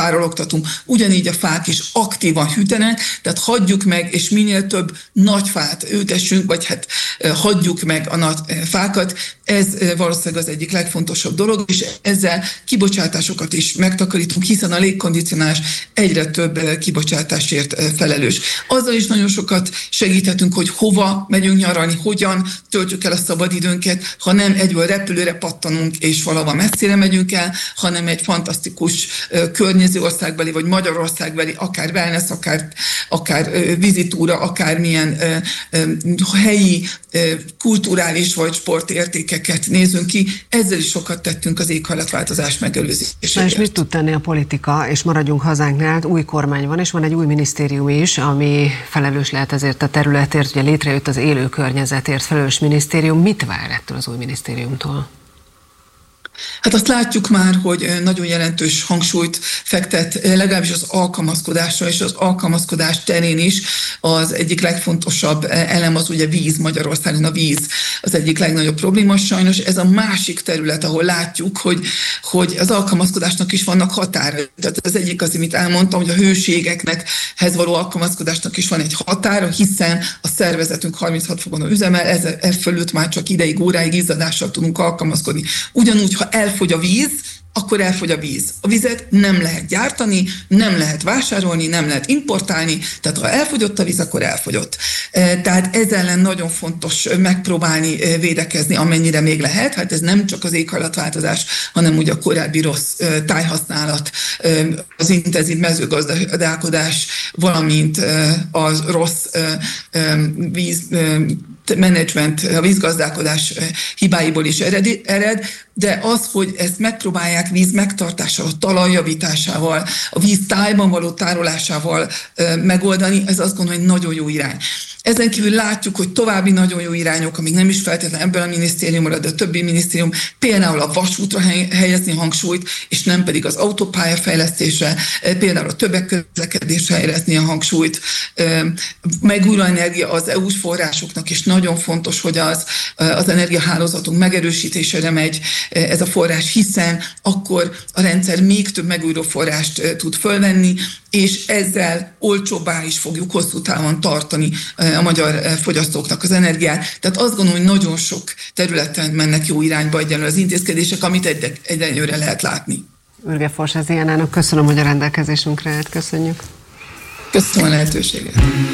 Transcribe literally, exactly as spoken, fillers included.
fáról oktatunk, ugyanígy a fák is aktívan hűtenek, tehát hagyjuk meg, és minél több nagy fát ültessünk, vagy hát hagyjuk meg a nagy fákat. Ez valószínűleg az egyik legfontosabb dolog, és ezzel kibocsátásokat is megtakarítunk, hiszen a légkondicionálás egyre több kibocsátásért felelős. Azzal is nagyon sokat segíthetünk, hogy hova megyünk nyaralni, hogyan töltjük el a szabadidőnket, ha nem egyből repülőre pattanunk, és valahol messzire megyünk el, hanem egy fantasztikus környező országbeli, vagy Magyarországbeli, akár wellness, akár, akár vizitúra, akármilyen helyi, kulturális vagy sportértékeket nézünk ki. Ezzel is sokat tettünk az éghajlatváltozás megelőzésére. És mit tud tenni a politika, és maradjunk hazánknál, új kormány van, és van egy új minisztérium is, ami felelős lehet ezért a területért, ugye létrejött az élő környezetért felelős minisztérium. Mit vár ettől az új minisztériumtól? Hát azt látjuk már, hogy nagyon jelentős hangsúlyt fektet legalábbis az alkalmazkodásra, és az alkalmazkodás terén is az egyik legfontosabb elem az ugye víz. Magyarországon a víz az egyik legnagyobb probléma. Sajnos ez a másik terület, ahol látjuk, hogy, hogy az alkalmazkodásnak is vannak határai. Tehát az egyik az, amit elmondtam, hogy a hőségeknek hez való alkalmazkodásnak is van egy határa, hiszen a szervezetünk harminchat fokon üzemel, ez, ez fölött már csak ideig, óráig izzadással tudunk alkalmazkodni. Ugyanúgy, ha elfogy a víz, akkor elfogy a víz. A vizet nem lehet gyártani, nem lehet vásárolni, nem lehet importálni, tehát ha elfogyott a víz, akkor elfogyott. Tehát ez ellen nagyon fontos megpróbálni védekezni, amennyire még lehet. Hát ez nem csak az éghajlatváltozás, hanem ugye a korábbi rossz tájhasználat, az intenzív mezőgazdálkodás, valamint az rossz víz menedzsment, a vízgazdálkodás hibáiból is ered, de az, hogy ezt megpróbálják víz megtartással, a talaj javításával, a víz tájban való tárolásával megoldani, ez azt gondolom, hogy nagyon jó irány. Ezen kívül látjuk, hogy további nagyon jó irányok, amik nem is feltétlenül ebből a minisztériumra, de a többi minisztérium, például a vasútra helyezni hangsúlyt, és nem pedig az autópálya fejlesztésre, például a tömegközlekedésre helyezni a hangsúlyt. Megújuló energia az é u-s forrásoknak is nagyon fontos, hogy az, az energiahálózatunk megerősítésére megy ez a forrás, hiszen akkor a rendszer még több megújuló forrást tud fölvenni, és ezzel olcsóbbá is fogjuk hosszú távon tartani a magyar fogyasztóknak az energiát. Tehát azt gondolom, hogy nagyon sok területen mennek jó irányba egyenlő az intézkedések, amit egy, egyelőre lehet látni. Ürge Forsházi Jánának köszönöm, hogy a rendelkezésünkre állt. Köszönjük. Köszönöm a lehetőséget.